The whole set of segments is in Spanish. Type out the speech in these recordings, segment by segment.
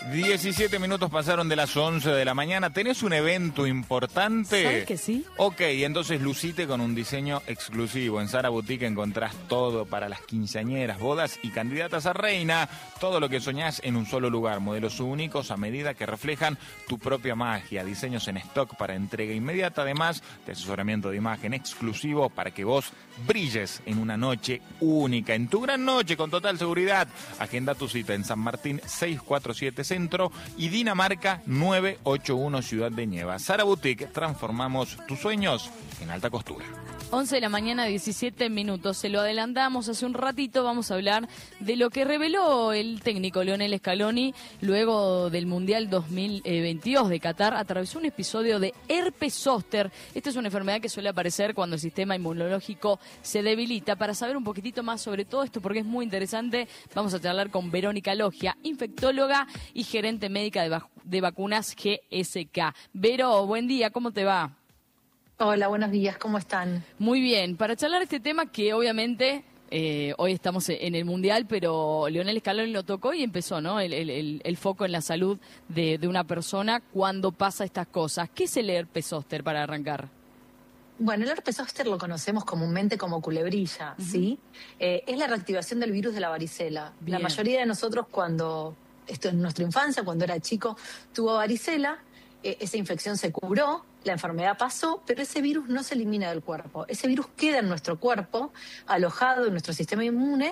17 minutos pasaron de las 11 de la mañana. ¿Tenés un evento importante? ¿Sabes que sí? Ok, entonces lucite con un diseño exclusivo. En Zara Boutique encontrás todo para las quinceañeras, bodas y candidatas a reina. Todo lo que soñás en un solo lugar. Modelos únicos a medida que reflejan tu propia magia. Diseños en stock para entrega inmediata. Además de asesoramiento de imagen exclusivo para que vos brilles en una noche única. En tu gran noche con total seguridad. Agenda tu cita en San Martín 647 Centro y Dinamarca 981 Ciudad de Nieva. Zara Boutique, transformamos tus sueños en alta costura. 11 de la mañana, 17 minutos. Se lo adelantamos hace un ratito. Vamos a hablar de lo que reveló el técnico Lionel Scaloni luego del Mundial 2022 de Qatar. Atravesó un episodio de herpes zóster. Esta es una enfermedad que suele aparecer cuando el sistema inmunológico se debilita. Para saber un poquitito más sobre todo esto, porque es muy interesante, vamos a charlar con Verónica Logia, infectóloga y gerente médica de vacunas GSK. Vero, buen día, ¿cómo te va? Hola, buenos días, ¿cómo están? Muy bien, para charlar este tema que obviamente hoy estamos en el Mundial, pero Lionel Scaloni lo tocó y empezó, ¿no? El foco en la salud de una persona cuando pasa estas cosas. ¿Qué es el herpes zóster para arrancar? Bueno, el herpes zóster lo conocemos comúnmente como culebrilla, ¿sí? Es la reactivación del virus de la varicela. Bien. La mayoría de nosotros esto en nuestra infancia, cuando era chico, tuvo varicela, esa infección se curó, la enfermedad pasó, pero ese virus no se elimina del cuerpo. Ese virus queda en nuestro cuerpo, alojado en nuestro sistema inmune,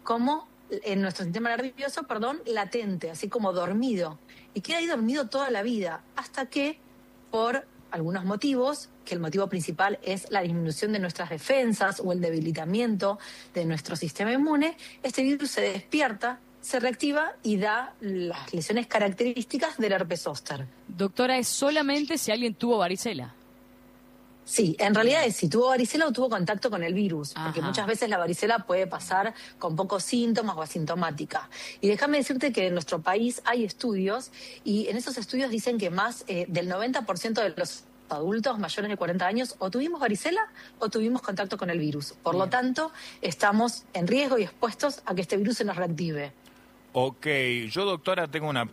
en nuestro sistema nervioso, latente, así como dormido. Y queda ahí dormido toda la vida, hasta que, por algunos motivos, que el motivo principal es la disminución de nuestras defensas o el debilitamiento de nuestro sistema inmune, este virus se despierta, se reactiva y da las lesiones características del herpes zóster. Doctora, ¿es solamente si alguien tuvo varicela? Sí, en realidad es si tuvo varicela o tuvo contacto con el virus, porque Ajá. muchas veces la varicela puede pasar con pocos síntomas o asintomática. Y déjame decirte que en nuestro país hay estudios y en esos estudios dicen que más del 90% de los adultos mayores de 40 años o tuvimos varicela o tuvimos contacto con el virus. Por lo tanto, estamos en riesgo y expuestos a que este virus se nos reactive. Ok, yo doctora tengo una